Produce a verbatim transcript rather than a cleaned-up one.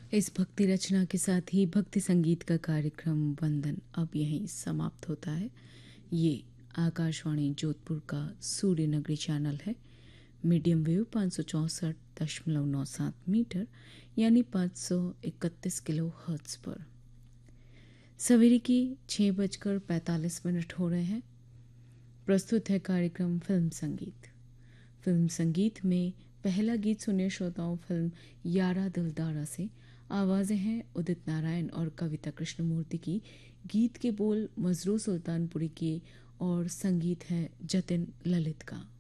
इस भक्ति रचना के साथ ही भक्ति संगीत का कार्यक्रम वंदन अब यहीं समाप्त होता है। ये आकाशवाणी जोधपुर का सूर्य नगरी चैनल है। मीडियम वेव पाँच सौ चौंसठ दशमलव नौ सात मीटर यानी पाँच सौ इकतीस किलो हर्ट्ज पर। सवेरे की छः बजकर पैंतालीस मिनट हो रहे हैं। प्रस्तुत है कार्यक्रम फिल्म संगीत। फिल्म संगीत में पहला गीत सुनिए श्रोताओं, फिल्म यारा दिलदारा से। आवाज़ें हैं उदित नारायण और कविता कृष्णमूर्ति की। गीत के बोल मजरू सुल्तानपुरी के और संगीत है जतिन ललित का।